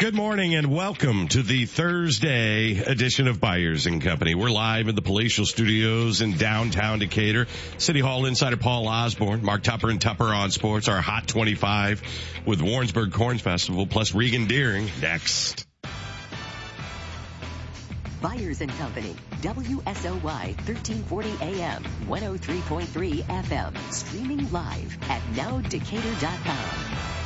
Good morning and welcome to the Thursday edition of Byers and Company. We're live in the palatial studios in downtown Decatur. City Hall insider Paul Osborne, Mark Tupper and Tupper on Sports, our Hot 25 with Warrensburg Corn Festival plus Regan Deering next. Byers and Company, WSOY 1340 AM, 103.3 FM, streaming live at nowdecatur.com.